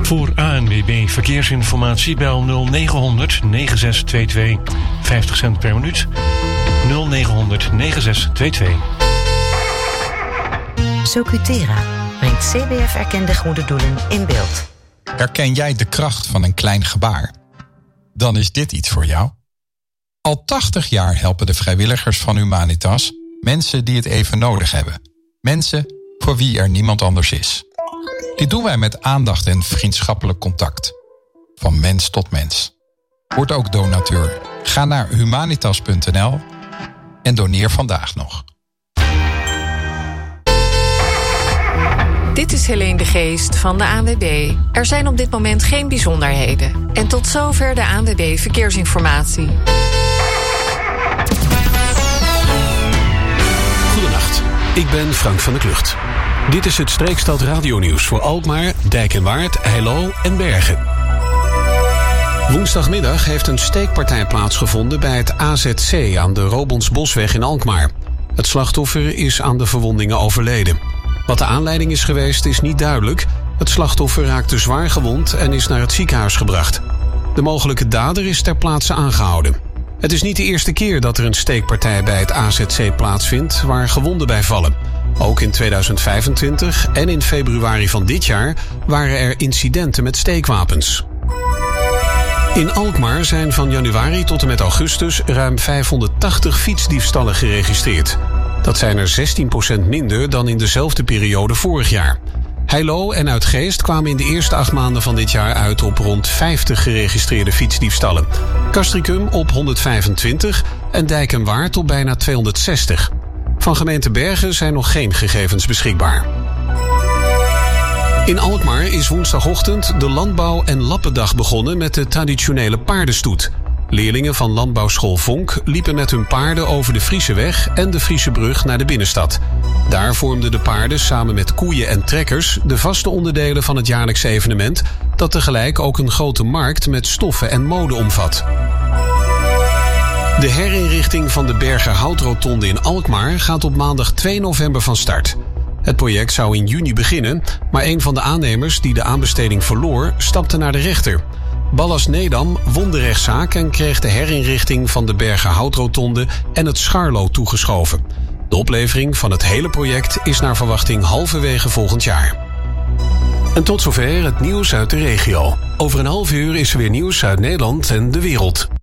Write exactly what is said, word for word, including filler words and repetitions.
Voor A N W B Verkeersinformatie bel nul negen honderd negen zes twee twee. vijftig cent per minuut. nul negen honderd negen zes twee twee. Socutera brengt C B F-erkende goede doelen in beeld. Herken jij de kracht van een klein gebaar? Dan is dit iets voor jou. Al tachtig jaar helpen de vrijwilligers van Humanitas mensen die het even nodig hebben. Mensen voor wie er niemand anders is. Dit doen wij met aandacht en vriendschappelijk contact. Van mens tot mens. Word ook donateur. Ga naar humanitas punt n l en doneer vandaag nog. Dit is Helene de Geest van de A N W B. Er zijn op dit moment geen bijzonderheden. En tot zover de A N W B Verkeersinformatie. Goedenacht, ik ben Frank van der Klucht. Dit is het Streekstad radionieuws voor Alkmaar, Dijk en Waard, Heilo en Bergen. Woensdagmiddag heeft een steekpartij plaatsgevonden bij het A Z C aan de Robonsbosweg in Alkmaar. Het slachtoffer is aan de verwondingen overleden. Wat de aanleiding is geweest is niet duidelijk. Het slachtoffer raakte zwaar gewond en is naar het ziekenhuis gebracht. De mogelijke dader is ter plaatse aangehouden. Het is niet de eerste keer dat er een steekpartij bij het A Z C plaatsvindt waar gewonden bij vallen. Ook in tweeduizend vijfentwintig en in februari van dit jaar waren er incidenten met steekwapens. In Alkmaar zijn van januari tot en met augustus ruim vijfhonderdtachtig fietsdiefstallen geregistreerd. Dat zijn er zestien procent minder dan in dezelfde periode vorig jaar. Heilo en Uitgeest kwamen in de eerste acht maanden van dit jaar uit op rond vijftig geregistreerde fietsdiefstallen. Castricum op honderdvijfentwintig en Dijk en Waard op bijna tweehonderdzestig. Van gemeente Bergen zijn nog geen gegevens beschikbaar. In Alkmaar is woensdagochtend de Landbouw- en Lappendag begonnen met de traditionele paardenstoet. Leerlingen van landbouwschool Vonk liepen met hun paarden over de Frieseweg en de Friesebrug naar de binnenstad. Daar vormden de paarden samen met koeien en trekkers de vaste onderdelen van het jaarlijkse evenement, dat tegelijk ook een grote markt met stoffen en mode omvat. De herinrichting van de Bergerhoutrotonde in Alkmaar gaat op maandag twee november van start. Het project zou in juni beginnen, maar een van de aannemers die de aanbesteding verloor, stapte naar de rechter. Ballas Nedam won de rechtszaak en kreeg de herinrichting van de Bergerhoutrotonde en het Scharlo toegeschoven. De oplevering van het hele project is naar verwachting halverwege volgend jaar. En tot zover het nieuws uit de regio. Over een half uur is er weer nieuws uit Nederland en de wereld.